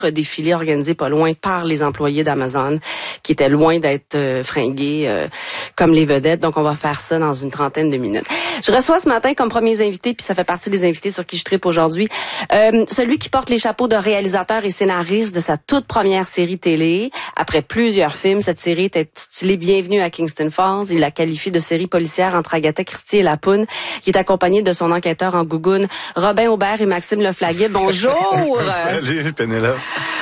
défilé organisé pas loin par les employés d'Amazon qui étaient loin d'être fringués comme les vedettes. Donc, on va faire ça dans une trentaine de minutes. Je reçois ce matin comme premiers invités, puis ça fait partie des invités sur qui je tripe aujourd'hui, celui qui porte les chapeaux de réalisateur et scénariste de sa toute première série télé. Après plusieurs films, cette série est intitulée Bienvenue à Kingston Falls. Il la qualifie de série policière entre Agatha Christie et La Poune, qui est accompagné de son enquêteur en gougoune, Robin Aubert et Maxime Leflaguet. Bonjour! Salut, Pénélope.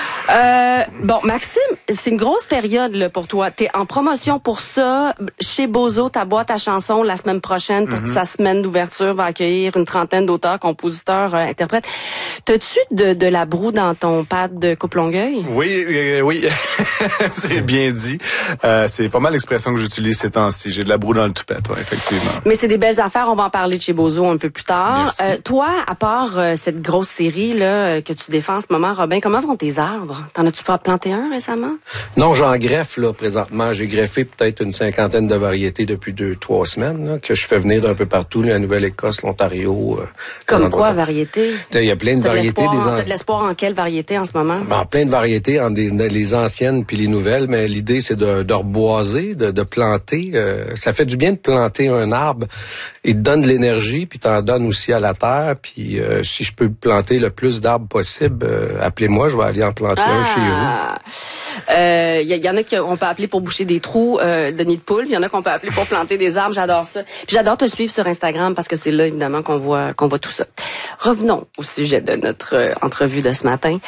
Bon, Maxime, c'est une grosse période là, pour toi. T'es en promotion pour ça. Chez Bozo, ta boîte à chansons la semaine prochaine pour sa semaine d'ouverture va accueillir une trentaine d'auteurs, compositeurs, interprètes. T'as-tu de la broue dans ton pad de Coupe Longueuil? Oui. C'est bien dit. C'est pas mal l'expression que j'utilise ces temps-ci. J'ai de la broue dans le toupette, ouais, effectivement. Mais c'est des belles affaires. On va en parler de chez Bozo un peu plus tard. Toi, à part cette grosse série là que tu défends en ce moment, Robin, comment vont tes arbres? T'en as-tu pas planté un récemment? Non, j'en greffe là présentement. J'ai greffé peut-être une 50aine de variétés depuis 2-3 semaines là, que je fais venir d'un peu partout, la Nouvelle-Écosse, l'Ontario. Comme quoi, variétés? Il y a plein de variétés. T'as de l'espoir en quelle variété en ce moment? Ben, plein de variétés, les anciennes puis les nouvelles, mais l'idée c'est de reboiser, de planter. Ça fait du bien de planter un arbre. Il te donne de l'énergie, puis t'en donnes aussi à la terre. Puis si je peux planter le plus d'arbres possible, appelez-moi, je vais aller en planter un chez vous. Il y en a qu'on peut appeler pour boucher des trous de nid de poule. Il y en a qu'on peut appeler pour planter des arbres. J'adore ça. Puis j'adore te suivre sur Instagram parce que c'est là évidemment qu'on voit tout ça. Revenons au sujet de notre entrevue de ce matin.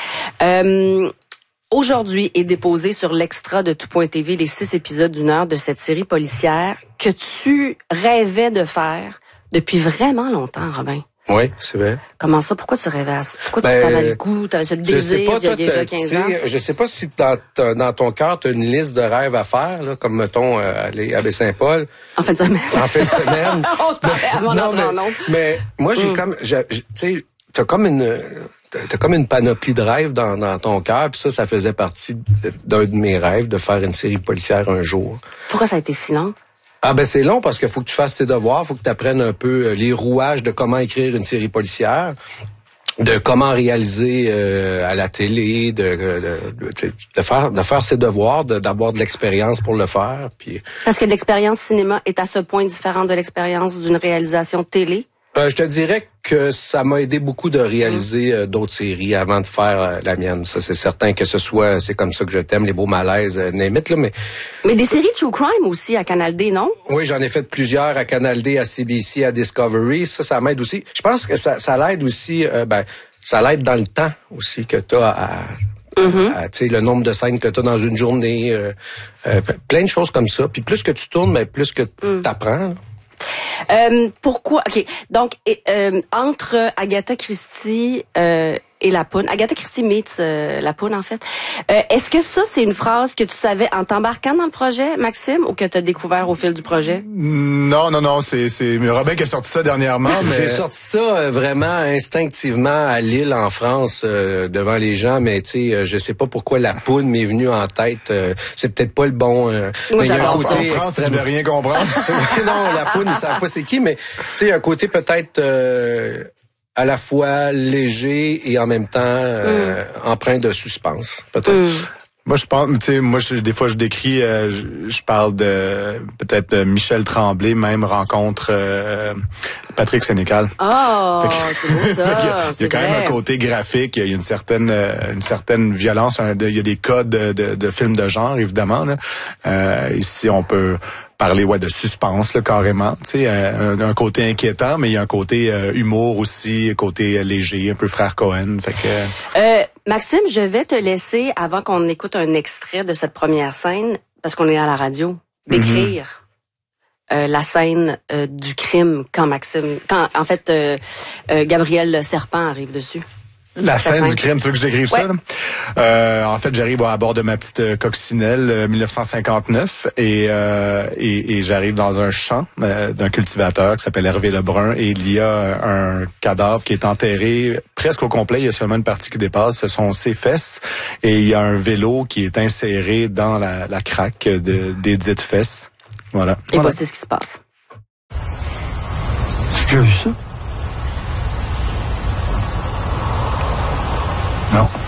Aujourd'hui est déposé sur l'extra de Tout.tv les 6 épisodes d'1 heure de cette série policière que tu rêvais de faire depuis vraiment longtemps, Robin. Oui, c'est vrai. Comment ça? Pourquoi tu rêvais à ça? Pourquoi tu t'en as le goût? Tu as ce désir d'il y a déjà 15 ans? Je sais pas si dans ton cœur, tu as une liste de rêves à faire, là, comme mettons aller à Baie-Saint-Paul. En fin de semaine. En fin de semaine. On se parlait avant d'entrer en ondes. Mais moi, j'ai comme... Tu sais, t'as comme une panoplie de rêves dans ton cœur, puis ça faisait partie d'un de mes rêves, de faire une série policière un jour. Pourquoi ça a été si long? Ah ben c'est long parce qu'il faut que tu fasses tes devoirs, faut que tu apprennes un peu les rouages de comment écrire une série policière, de comment réaliser à la télé, de faire ses devoirs, d'avoir de l'expérience pour le faire. Puis parce que l'expérience cinéma est à ce point différente de l'expérience d'une réalisation télé. Je te dirais que ça m'a aidé beaucoup de réaliser d'autres séries avant de faire la mienne. Ça, c'est certain que c'est comme ça que je t'aime, les beaux malaises, n'importe là, mais des séries True Crime aussi à Canal D, non? Oui, j'en ai fait plusieurs à Canal D, à CBC, à Discovery. Ça m'aide aussi. Je pense que ça l'aide aussi, ça l'aide dans le temps aussi que t'as tu sais, le nombre de scènes que tu as dans une journée, plein de choses comme ça. Puis plus que tu tournes, mais plus que t'apprends. Pourquoi? OK. Donc, entre Agatha Christie et La Poune. Agatha Christie meets La Poune, en fait. Est-ce que ça, c'est une phrase que tu savais en t'embarquant dans le projet, Maxime, ou que tu as découvert au fil du projet? Non. C'est Robin qui a sorti ça dernièrement. Mais... J'ai sorti ça vraiment instinctivement à Lille, en France, devant les gens, mais tu sais, je sais pas pourquoi La Poune m'est venue en tête. C'est peut-être pas le bon... Moi, j'adore ça. En France, je vais rien comprendre. Non, La Poune, ils savent pas c'est qui, mais tu sais, un côté peut-être... à la fois léger et en même temps empreint de suspense, peut-être. Moi, je pense, tu sais, des fois, je décris, je parle de peut-être Michel Tremblay, même rencontre Patrick Sénécal. Oh, c'est beau ça. Il y a quand même un côté graphique, il y a une certaine violence, il y a des codes de films de genre, évidemment. Là. Ici, on peut parler de suspense là, carrément, tu sais, un côté inquiétant, mais il y a un côté humour aussi, un côté léger, un peu frère Cohen. Fait que Maxime, je vais te laisser avant qu'on écoute un extrait de cette première scène, parce qu'on est à la radio, décrire la scène du crime quand en fait Gabriel Serpent arrive dessus. La scène du crime, tu veux que je décrive ça? Là? En fait, j'arrive à bord de ma petite coccinelle 1959 et j'arrive dans un champ d'un cultivateur qui s'appelle Hervé Lebrun et il y a un cadavre qui est enterré presque au complet. Il y a seulement une partie qui dépasse, ce sont ses fesses et il y a un vélo qui est inséré dans la craque des dites fesses. Voilà. Et voici ce qui se passe. Tu as vu ça? Non.